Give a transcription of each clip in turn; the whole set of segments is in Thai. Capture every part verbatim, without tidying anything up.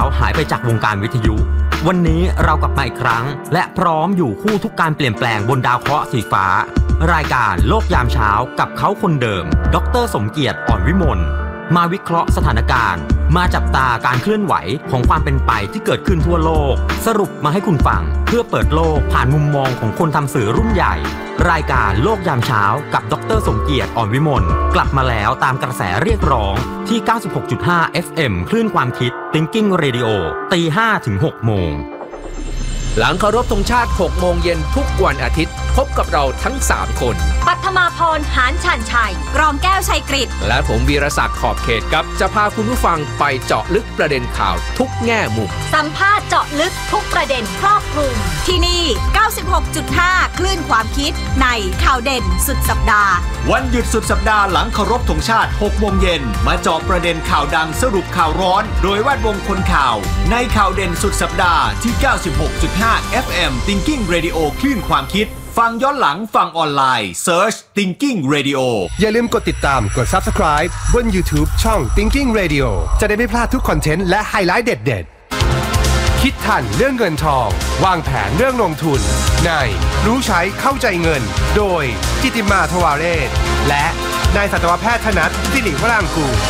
หายไปจากวงการวิทยุวันนี้เรากลับมาอีกครั้งและพร้อมอยู่คู่ทุกการเปลี่ยนแปลงบนดาวเคราะห์สีฟ้ารายการโลกยามเช้ากับเขาคนเดิมดร.สมเกียรติอ่อนวิมลมาวิเคราะห์สถานการณ์มาจับตาการเคลื่อนไหวของความเป็นไปที่เกิดขึ้นทั่วโลกสรุปมาให้คุณฟังเพื่อเปิดโลกผ่านมุมมองของคนทำสื่อรุ่นใหญ่รายการโลกยามเช้ากับดร.สมเกียรติอ่อนวิมลกลับมาแล้วตามกระแสเรียกร้องที่ เก้าสิบหกจุดห้า เอฟ เอ็ม คลื่นความคิด Thinking Radio ตีห้าถึงหกโมงหลังเคารพธงชาติหกโมงเย็นทุกวันอาทิตย์พบกับเราทั้งสามคนปัทมาพรหานฉันชัยกรองแก้วชัยกฤษและผมวีรศักดิ์ขอบเขตครับจะพาคุณผู้ฟังไปเจาะลึกประเด็นข่าวทุกแง่มุมสัมภาษณ์เจาะลึกทุกประเด็นครอบคลุมที่นี่ เก้าสิบหกจุดห้า คลื่นความคิดในข่าวเด่นสุดสัปดาห์วันหยุดสุดสัปดาห์หลังเคารพธงชาติหกโมงเย็นมาเจาะประเด็นข่าวดังสรุปข่าวร้อนโดยแวดวงคนข่าวในข่าวเด่นสุดสัปดาห์ที่ เก้าสิบหกจุดห้า เอฟ เอ็ม Thinking Radio คลื่นความคิดฟังย้อนหลังฟังออนไลน์ Search Thinking Radio อย่าลืมกดติดตามกด Subscribe บน YouTube ช่อง Thinking Radio จะได้ไม่พลาดทุกคอนเทนต์และไฮไลท์เด็ดๆคิดทันเรื่องเงินทองวางแผนเรื่องลงทุนในรู้ใช้เข้าใจเงินโดยจิติมาทวาเรศและนายสัตวแพทย์ธนัทสิริวรางกูล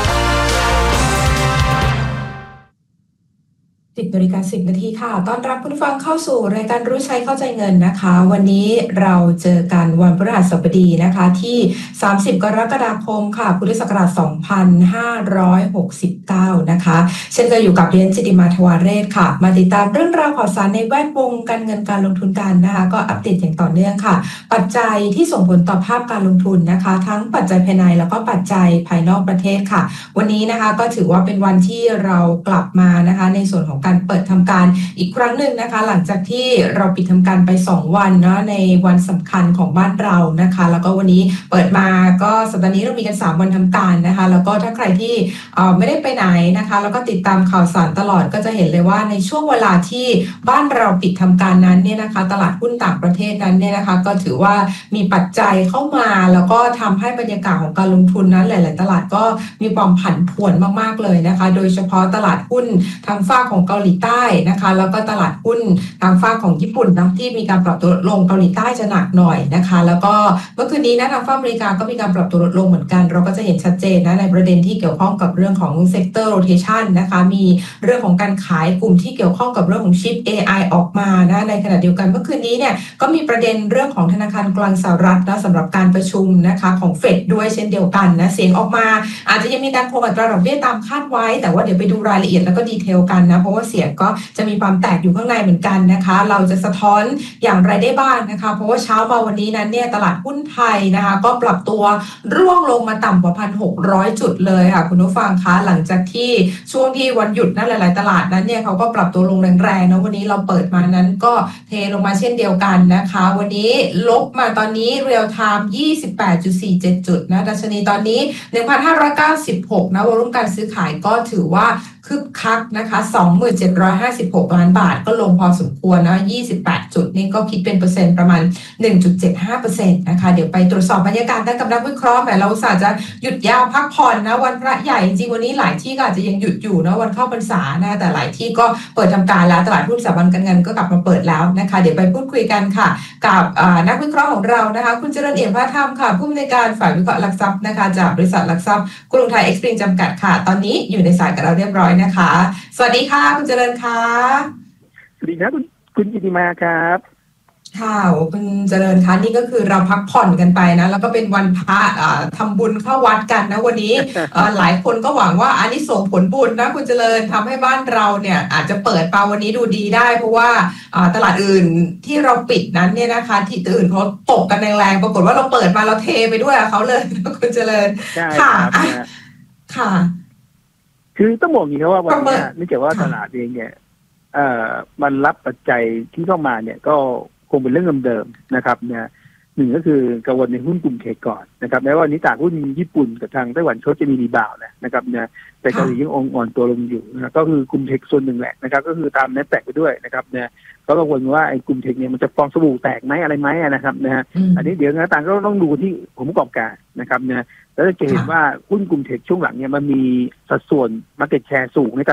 สิบนาฬิกาสิบนาทีค่ะต้อนรับคุณฟังเข้าสู่รายการรู้ใช้เข้าใจเงินนะคะวันนี้เราเจอกันวันพฤหัสบดีนะคะที่สามสิบกรกฎาคมค่ะพุทธศักราชสองพันห้าร้อยหกสิบเก้านะคะเช่นเคยอยู่กับเรียนจิติมาทวาเรศค่ะมาติดตามเรื่องราวข่าวสารในแวดวงการเงินการลงทุนกันนะคะก็อัปเดตอย่างต่อเนื่องค่ะปัจจัยที่ส่งผลต่อภาพการลงทุนนะคะทั้งปัจจัยภายในแล้วก็ปัจจัยภายนอกประเทศค่ะวันนี้นะคะก็ถือว่าเป็นวันที่เรากลับมานะคะในส่วนของการเปิดทำการอีกครั้งหนึ่งนะคะหลังจากที่เราปิดทำการไปสองวันเนาะในวันสำคัญของบ้านเรานะคะแล้วก็วันนี้เปิดมาก็สัปดาห์นี้เรามีกันสามวันทำการนะคะแล้วก็ถ้าใครที่เอ่อไม่ได้ไปไหนนะคะแล้วก็ติดตามข่าวสารตลอดก็จะเห็นเลยว่าในช่วงเวลาที่บ้านเราปิดทำการนั้นเนี่ยนะคะตลาดหุ้นต่างประเทศนั้นเนี่ยนะคะก็ถือว่ามีปัจจัยเข้ามาแล้วก็ทำให้บรรยากาศของการลงทุนนั้นหลายๆตลาดก็มีความผันผวนมากๆเลยนะคะโดยเฉพาะตลาดหุ้นทางฝั่งของเกาหลีใต้นะคะแล้วก็ตลาดหุ้นทางฝั่งของญี่ปุ่นนะที่มีการปรับตัวลดลงเกาหลีใต้จะหนักหน่อยนะคะแล้วก็เมื่อคืนนี้นะทางฝั่งอเมริกาก็มีการปรับตัวลดลงเหมือนกันเราก็จะเห็นชัดเจนนะในประเด็นที่เกี่ยวข้องกับเรื่องของ sector rotation นะคะมีเรื่องของการขายกลุ่มที่เกี่ยวข้องกับเรื่องของชิป เอ ไอ ออกมานะในขณะเดียวกันเมื่อคืนนี้เนี่ยก็มีประเด็นเรื่องของธนาคารกลางสหรัฐนะสำหรับการประชุมนะคะของเฟดด้วยเช่นเดียวกันนะเสียงออกมาอาจจะยังมีการคงอัตราดอกเบี้ยตามคาดไว้แต่ว่าเดี๋ยวไปดูรายละเอียดแล้วก็ดีเทลกันนะเพราะว่าเสียงก็จะมีความแตกอยู่ข้างในเหมือนกันนะคะเราจะสะท้อนอย่างไรได้บ้างนะคะเพราะว่าเช้ามาวันนี้นั้นเนี่ยตลาดหุ้นไทยนะคะก็ปรับตัวร่วงลงมาต่ำกว่า หนึ่งพันหกร้อย จุดเลยค่ะคุณผู้ฟังคะหลังจากที่ช่วงที่วันหยุดนั้นหลายๆตลาดนั้นเนี่ยเขาก็ปรับตัวลงแรงๆนะวันนี้เราเปิดมานั้นก็เทลงมาเช่นเดียวกันนะคะวันนี้ลบมาตอนนี้เรียลไทม์ ยี่สิบแปดจุดสี่เจ็ด จุดนะดัชนีตอนนี้ หนึ่งพันห้าร้อยเก้าสิบหก นะวอลุ่มการซื้อขายก็ถือว่าคึกคักนะคะ สองหมื่นเจ็ดร้อยห้าสิบหก ล้านบาทก็ลงพอสมควรนะยี่สิบแปดจุดนี่ก็คิดเป็นเปอร์เซ็นต์ประมาณ หนึ่งจุดเจ็ดห้าเปอร์เซ็นต์ นะคะเดี๋ยวไปตรวจสอบบรรยากาศกันกับนักวิเคราะห์แหมเราอุตส่าห์จะหยุดยาวพักผ่อนนะวันพระใหญ่จริงวันนี้หลายที่ก็อาจจะยังหยุดอยู่นะวันเข้าพรรษานะแต่หลายที่ก็เปิดทำการแล้วตลาดหุ้นสถาบันการเงินก็กลับมาเปิดแล้วนะคะเดี๋ยวไปพูดคุยกันค่ะกับนักวิเคราะห์ของเรานะคะคุณเจริญเอี่ยมพระธรรมค่ะผู้อำนวยการฝ่ายวิเคราะห์หลักทรัพย์นะคะจากบริษัทหลักทรัพย์กรุงไทยเอ็กซ์ตรีมจำกัดค่ะตอนนี้อยู่ในสายกับเราเรียบร้อยนะคะสวัสดีค่ะคุณเจริญค่ะสวัสดีครับคุณคุณจิติมาครับค่ะคุณเจริญคะนี่ก็คือเราพักผ่อนกันไปนะแล้วก็เป็นวันพระทำบุญเข้าวัดกันนะวันนี้ หลายคนก็หวังว่าอานิสงส์ผลบุญนะคุณเจริญทำให้บ้านเราเนี่ยอาจจะเปิดมาวันนี้ดูดีได้เพราะว่าตลาดอื่นที่เราปิดนั้นเนี่ยนะคะที่อื่นเขาตกกันแรงๆปรากฏว่าเราเปิดมาเราเทไปด้วยเขาเลยคุณเจริญค่ะค่ะคือต้องบอกอย่างนี้ว่าวันนี้เนื่องจากว่าตลาดเองเนี่ยเอ่อมันรับปัจจัยที่เข้ามาเนี่ยก็คงเป็นเรื่องเดิมๆนะครับเนี่ยหนึ่งก็คือกังวลในหุ้นกลุ่มเทคก่อนนะครับแม้ว่านี้ตลาดหุ้นญี่ปุ่นกับทางไต้หวันเขาจะมีรีบาวด์นะครับเนี่ยแต่เกาหลียังองค์อ่อนตัวลงอยู่นะก็คือกลุ่มเทคส่วนหนึ่งแหละนะครับก็คือตามเน็ตแตกไปด้วยนะครับเนี่ยก็กังวลว่าไอ้กลุ่มเทคเนี่ยมันจะฟองสบู่แตกไหมอะไรไหมนะครับนะฮะอันนี้เดี๋ยวนะต่างก็ต้องดูที่ผลประกอบการนะครับเนี่ยแล้วจะเห็นว่าหุ้นกลุ่มเทคช่วงหลังเนี่ยมันมีสัดส่วน market share สูงในต